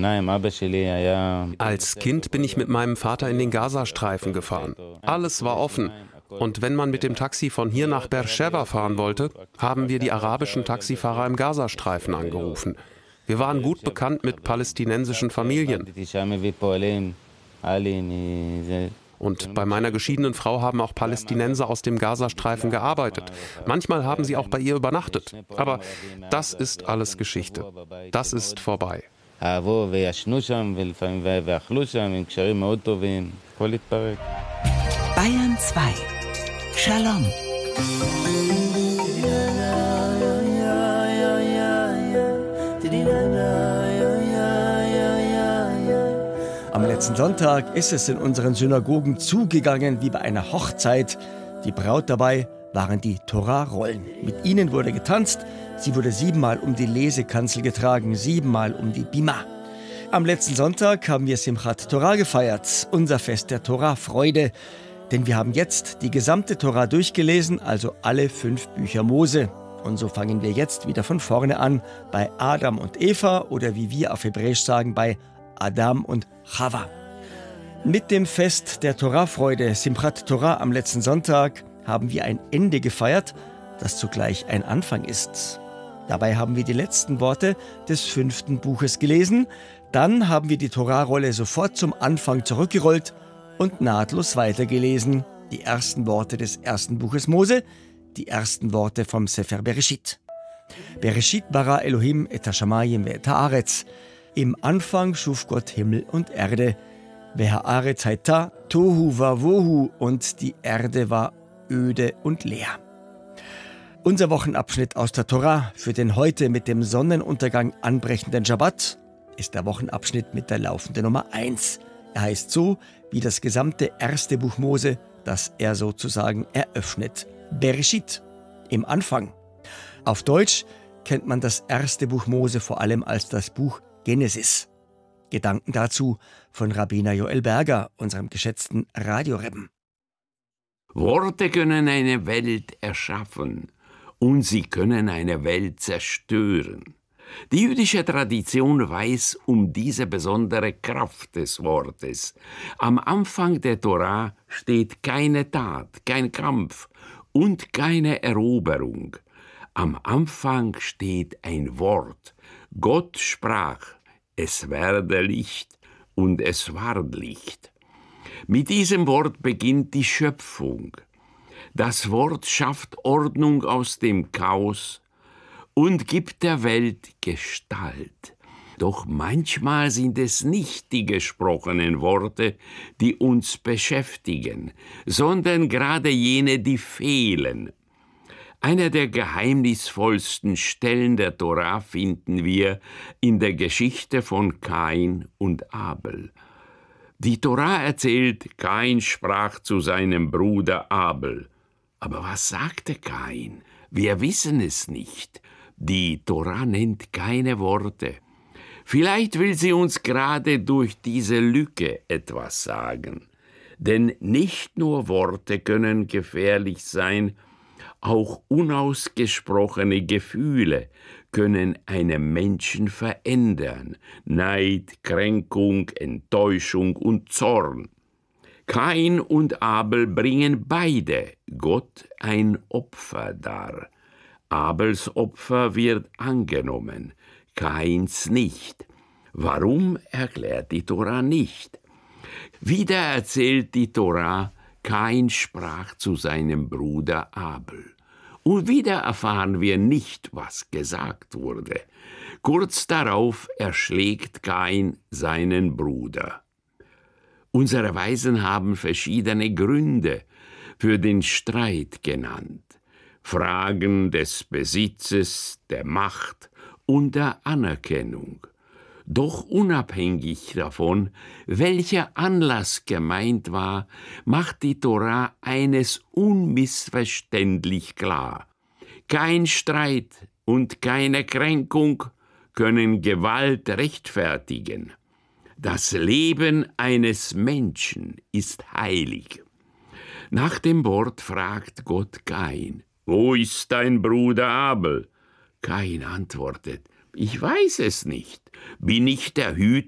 Als Kind bin ich mit meinem Vater in den Gazastreifen gefahren. Alles war offen. Und wenn man mit dem Taxi von hier nach Beersheva fahren wollte, haben wir die arabischen Taxifahrer im Gazastreifen angerufen. Wir waren gut bekannt mit palästinensischen Familien. Und bei meiner geschiedenen Frau haben auch Palästinenser aus dem Gazastreifen gearbeitet. Manchmal haben sie auch bei ihr übernachtet. Aber das ist alles Geschichte. Das ist vorbei. Bayern 2. Shalom. Am letzten Sonntag ist es in unseren Synagogen zugegangen wie bei einer Hochzeit. Die Braut dabei waren die Torah-Rollen. Mit ihnen wurde getanzt, sie wurde 7-mal um die Lesekanzel getragen, 7-mal um die Bima. Am letzten Sonntag haben wir Simchat Torah gefeiert, unser Fest der Torah-Freude. Denn wir haben jetzt die gesamte Torah durchgelesen, also alle 5 Bücher Mose. Und so fangen wir jetzt wieder von vorne an, bei Adam und Eva oder wie wir auf Hebräisch sagen, bei Adam und Chava. Mit dem Fest der Torah-Freude, Simchat Torah am letzten Sonntag, haben wir ein Ende gefeiert, das zugleich ein Anfang ist. Dabei haben wir die letzten Worte des 5. Buches gelesen. Dann haben wir die Torah-Rolle sofort zum Anfang zurückgerollt und nahtlos weitergelesen. Die ersten Worte des 1. Buches Mose, die ersten Worte vom Sefer Bereshit. Bereshit bara Elohim et hashamayim ve'et haaretz. Im Anfang schuf Gott Himmel und Erde. Ve'haaretz hayta tohu vavohu, und die Erde war öde und leer. Unser Wochenabschnitt aus der Torah für den heute mit dem Sonnenuntergang anbrechenden Schabbat ist der Wochenabschnitt mit der laufenden Nummer 1. Er heißt so wie das gesamte 1. Buch Mose, das er sozusagen eröffnet. Bereshit, im Anfang. Auf Deutsch kennt man das 1. Buch Mose vor allem als das Buch Genesis. Gedanken dazu von Rabbiner Joel Berger, unserem geschätzten Radiorebben. Worte können eine Welt erschaffen und sie können eine Welt zerstören. Die jüdische Tradition weiß um diese besondere Kraft des Wortes. Am Anfang der Torah steht keine Tat, kein Kampf und keine Eroberung. Am Anfang steht ein Wort. Gott sprach, es werde Licht, und es ward Licht. Mit diesem Wort beginnt die Schöpfung. Das Wort schafft Ordnung aus dem Chaos und gibt der Welt Gestalt. Doch manchmal sind es nicht die gesprochenen Worte, die uns beschäftigen, sondern gerade jene, die fehlen. Eine der geheimnisvollsten Stellen der Torah finden wir in der Geschichte von Kain und Abel. Die Torah erzählt, Kain sprach zu seinem Bruder Abel. Aber was sagte Kain? Wir wissen es nicht. Die Torah nennt keine Worte. Vielleicht will sie uns gerade durch diese Lücke etwas sagen. Denn nicht nur Worte können gefährlich sein, auch unausgesprochene Gefühle können einen Menschen verändern. Neid, Kränkung, Enttäuschung und Zorn. Kain und Abel bringen beide Gott ein Opfer dar. Abels Opfer wird angenommen, Kains nicht. Warum, erklärt die Torah nicht. Wieder erzählt die Torah, Kain sprach zu seinem Bruder Abel. Und wieder erfahren wir nicht, was gesagt wurde. Kurz darauf erschlägt Kain seinen Bruder. Unsere Weisen haben verschiedene Gründe für den Streit genannt. Fragen des Besitzes, der Macht und der Anerkennung. Doch unabhängig davon, welcher Anlass gemeint war, macht die Torah eines unmissverständlich klar. Kein Streit und keine Kränkung können Gewalt rechtfertigen. Das Leben eines Menschen ist heilig. Nach dem Wort fragt Gott Kain, wo ist dein Bruder Abel? Kain antwortet, ich weiß es nicht. Bin ich der Hüter